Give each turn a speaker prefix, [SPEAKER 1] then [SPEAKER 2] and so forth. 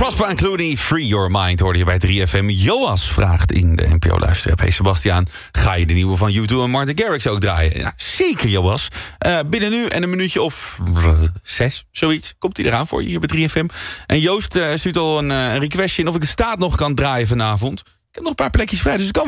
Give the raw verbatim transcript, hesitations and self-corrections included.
[SPEAKER 1] Prosper en Clooney, Free Your Mind, hoorde je bij drie F M. Joas vraagt in de N P O-luisterapp. Hey Sebastiaan, ga je de nieuwe van U twee en Martin Garrix ook draaien? Ja, zeker Joas. Uh, binnen nu en een minuutje of uh, zes, zoiets, komt hij eraan voor je hier bij drie F M. En Joost uh, stuurt al een, uh, een requestje in of ik de staat nog kan draaien vanavond. Ik heb nog een paar plekjes vrij, dus ik kan